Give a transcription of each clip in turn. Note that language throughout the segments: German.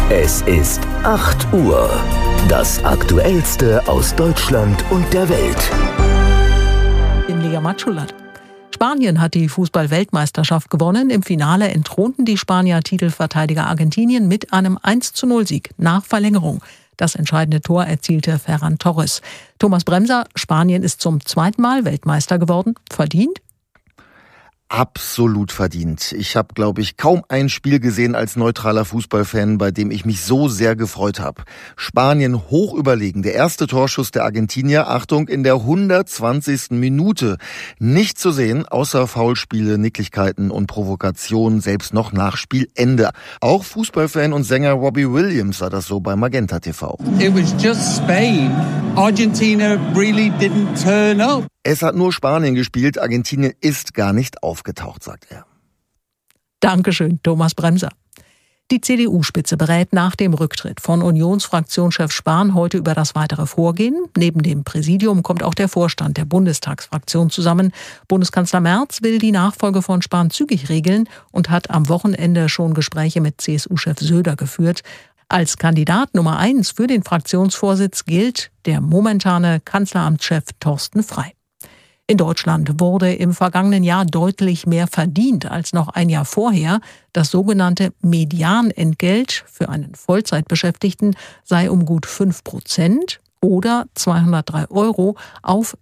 Es ist 8 Uhr. Das Aktuellste aus Deutschland und der Welt. In Liga Matschulat. Spanien hat die Fußball-Weltmeisterschaft gewonnen. Im Finale entthronten die Spanier Titelverteidiger Argentinien mit einem 1:0-Sieg nach Verlängerung. Das entscheidende Tor erzielte Ferran Torres. Thomas Bremser, Spanien ist zum 2. Mal Weltmeister geworden. Verdient? Absolut verdient. Ich habe, glaube ich, kaum ein Spiel gesehen als neutraler Fußballfan, bei dem ich mich so sehr gefreut habe. Spanien hoch überlegen. Der erste Torschuss der Argentinier, Achtung, in der 120. Minute. Nicht zu sehen, außer Foulspiele, Nicklichkeiten und Provokationen, selbst noch nach Spielende. Auch Fußballfan und Sänger Robbie Williams sah das so bei Magenta TV. It was just Spain. Argentina really didn't turn up. Es hat nur Spanien gespielt, Argentinien ist gar nicht aufgetaucht, sagt er. Dankeschön, Thomas Bremser. Die CDU-Spitze berät nach dem Rücktritt von Unionsfraktionschef Spahn heute über das weitere Vorgehen. Neben dem Präsidium kommt auch der Vorstand der Bundestagsfraktion zusammen. Bundeskanzler Merz will die Nachfolge von Spahn zügig regeln und hat am Wochenende schon Gespräche mit CSU-Chef Söder geführt. Als Kandidat Nummer 1 für den Fraktionsvorsitz gilt der momentane Kanzleramtschef Thorsten Frey. In Deutschland wurde im vergangenen Jahr deutlich mehr verdient als noch ein Jahr vorher. Das sogenannte Medianentgelt für einen Vollzeitbeschäftigten sei um gut 5% oder 203 € auf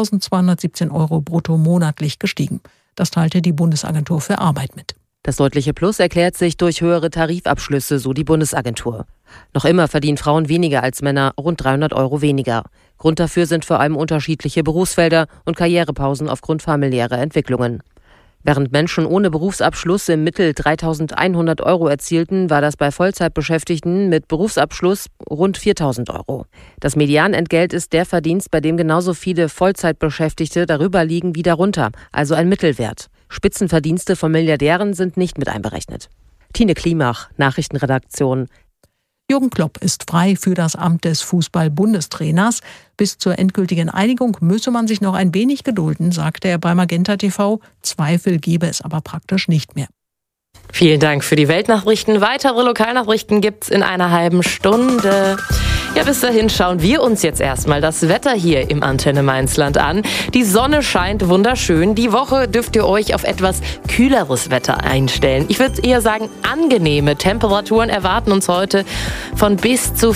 4.217 € brutto monatlich gestiegen. Das teilte die Bundesagentur für Arbeit mit. Das deutliche Plus erklärt sich durch höhere Tarifabschlüsse, so die Bundesagentur. Noch immer verdienen Frauen weniger als Männer, rund 300 € weniger. Grund dafür sind vor allem unterschiedliche Berufsfelder und Karrierepausen aufgrund familiärer Entwicklungen. Während Menschen ohne Berufsabschluss im Mittel 3.100 € erzielten, war das bei Vollzeitbeschäftigten mit Berufsabschluss rund 4.000 €. Das Medianentgelt ist der Verdienst, bei dem genauso viele Vollzeitbeschäftigte darüber liegen wie darunter, also ein Mittelwert. Spitzenverdienste von Milliardären sind nicht mit einberechnet. Tine Klimach, Nachrichtenredaktion. Jürgen Klopp ist frei für das Amt des Fußball-Bundestrainers. Bis zur endgültigen Einigung müsse man sich noch ein wenig gedulden, sagte er bei Magenta TV. Zweifel gebe es aber praktisch nicht mehr. Vielen Dank für die Weltnachrichten. Weitere Lokalnachrichten gibt's in einer halben Stunde. Ja, bis dahin schauen wir uns jetzt erstmal das Wetter hier im Antenne Mainzland an. Die Sonne scheint wunderschön. Die Woche dürft ihr euch auf etwas kühleres Wetter einstellen. Ich würde eher sagen, angenehme Temperaturen erwarten uns heute von bis zu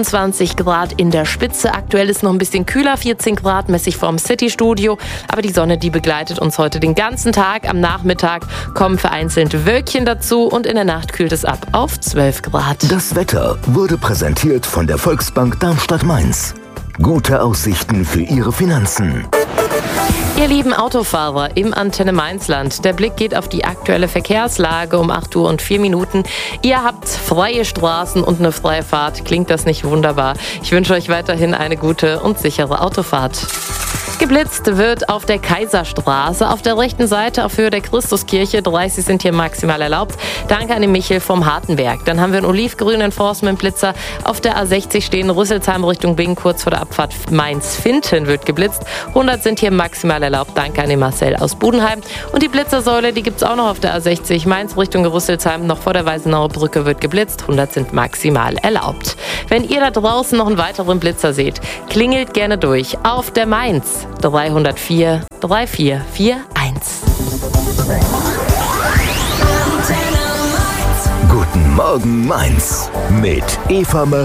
24 Grad in der Spitze. Aktuell ist noch ein bisschen kühler, 14 Grad mäßig vorm City-Studio. Aber die Sonne, die begleitet uns heute den ganzen Tag. Am Nachmittag kommen vereinzelt Wölkchen dazu und in der Nacht kühlt es ab auf 12 Grad. Das Wetter wurde präsentiert von der Volksbank Darmstadt-Mainz. Gute Aussichten für Ihre Finanzen. Ihr lieben Autofahrer im Antenne Mainzland, der Blick geht auf die aktuelle Verkehrslage um 8 Uhr und 4 Minuten. Ihr habt freie Straßen und eine freie Fahrt. Klingt das nicht wunderbar? Ich wünsche euch weiterhin eine gute und sichere Autofahrt. Geblitzt wird auf der Kaiserstraße. Auf der rechten Seite auf Höhe der Christuskirche. 30 sind hier maximal erlaubt. Danke an den Michel vom Hartenberg. Dann haben wir einen olivgrünen Enforcement-Blitzer. Auf der A60 stehen Rüsselsheim Richtung Bingen. Kurz vor der Abfahrt Mainz-Finten wird geblitzt. 100 sind hier maximal erlaubt. Danke an den Marcel aus Budenheim. Und die Blitzersäule, die gibt es auch noch auf der A60. Mainz Richtung Rüsselsheim. Noch vor der Weißenauer Brücke wird geblitzt. 100 sind maximal erlaubt. Wenn ihr da draußen noch einen weiteren Blitzer seht, klingelt gerne durch. Auf der Mainz 304 3441. Guten Morgen Mainz mit Eva Marie.